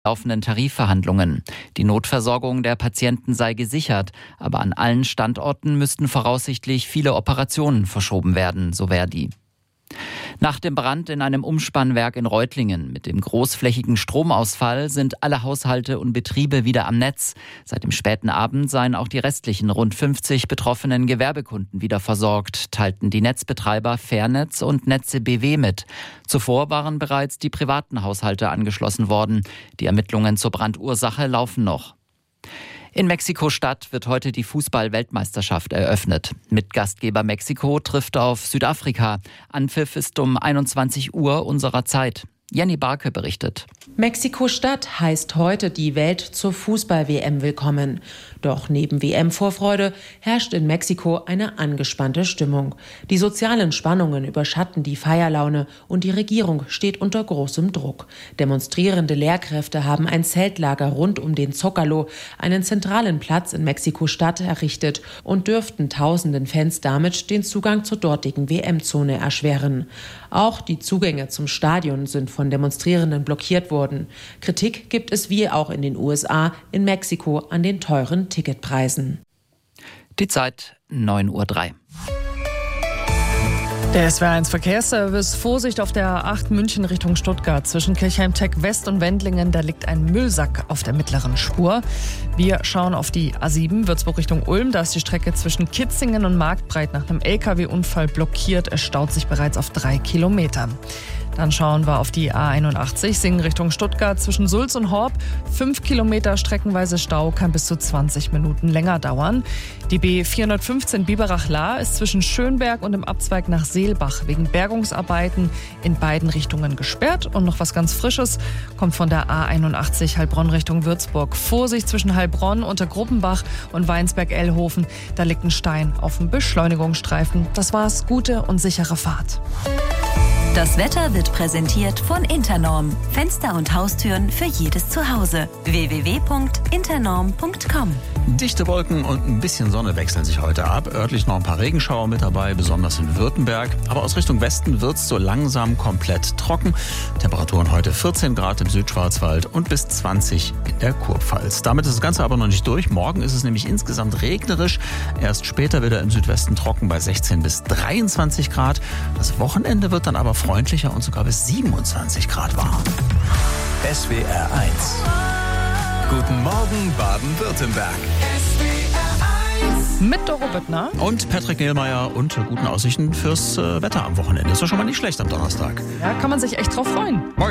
laufenden Tarifverhandlungen. Die Notversorgung der Patienten sei gesichert, aber an allen Standorten müssten voraussichtlich viele Operationen verschoben werden, so Verdi. Nach dem Brand in einem Umspannwerk in Reutlingen mit dem großflächigen Stromausfall sind alle Haushalte und Betriebe wieder am Netz. Seit dem späten Abend seien auch die restlichen rund 50 betroffenen Gewerbekunden wieder versorgt, teilten die Netzbetreiber Fairnetz und Netze BW mit. Zuvor waren bereits die privaten Haushalte angeschlossen worden. Die Ermittlungen zur Brandursache laufen noch. In Mexiko-Stadt wird heute die Fußball-Weltmeisterschaft eröffnet. Mit Gastgeber Mexiko trifft auf Südafrika. Anpfiff ist um 21 Uhr unserer Zeit. Jenny Barke berichtet. Mexiko-Stadt heißt heute die Welt zur Fußball-WM willkommen. Doch neben WM-Vorfreude herrscht in Mexiko eine angespannte Stimmung. Die sozialen Spannungen überschatten die Feierlaune und die Regierung steht unter großem Druck. Demonstrierende Lehrkräfte haben ein Zeltlager rund um den Zócalo, einen zentralen Platz in Mexiko-Stadt, errichtet und dürften tausenden Fans damit den Zugang zur dortigen WM-Zone erschweren. Auch die Zugänge zum Stadion sind von Demonstrierenden blockiert worden. Kritik gibt es wie auch in den USA, in Mexiko an den teuren Ticketpreisen. Die Zeit 9:03 Uhr. Der SWR1 Verkehrsservice. Vorsicht auf der A8 München Richtung Stuttgart. Zwischen Kirchheim-Teck West und Wendlingen, da liegt ein Müllsack auf der mittleren Spur. Wir schauen auf die A7 Würzburg Richtung Ulm. Da ist die Strecke zwischen Kitzingen und Marktbreit nach einem LKW-Unfall blockiert. Es staut sich bereits auf 3 Kilometer. Dann schauen wir auf die A81 Singen Richtung Stuttgart zwischen Sulz und Horb. 5 Kilometer streckenweise Stau, kann bis zu 20 Minuten länger dauern. Die B415 Biberach-Lahr ist zwischen Schönberg und dem Abzweig nach Seelbach wegen Bergungsarbeiten in beiden Richtungen gesperrt. Und noch was ganz Frisches kommt von der A81 Heilbronn Richtung Würzburg. Vorsicht zwischen Heilbronn, Untergruppenbach und Weinsberg-Ellhofen. Da liegt ein Stein auf dem Beschleunigungsstreifen. Das war's. Gute und sichere Fahrt. Das Wetter wird präsentiert von Internorm. Fenster und Haustüren für jedes Zuhause. www.internorm.com. Dichte Wolken und ein bisschen Sonne wechseln sich heute ab. Örtlich noch ein paar Regenschauer mit dabei, besonders in Württemberg. Aber aus Richtung Westen wird es so langsam komplett trocken. Temperaturen heute 14 Grad im Südschwarzwald und bis 20 in der Kurpfalz. Damit ist das Ganze aber noch nicht durch. Morgen ist es nämlich insgesamt regnerisch. Erst später wieder im Südwesten trocken bei 16 bis 23 Grad. Das Wochenende wird dann aber freundlicher und sogar bis 27 Grad warm. SWR 1. Guten Morgen Baden-Württemberg. Mit Doro Büttner und Patrick Nehlmeier und guten Aussichten fürs Wetter am Wochenende. Ist doch schon mal nicht schlecht am Donnerstag. Ja, kann man sich echt drauf freuen. Morgen.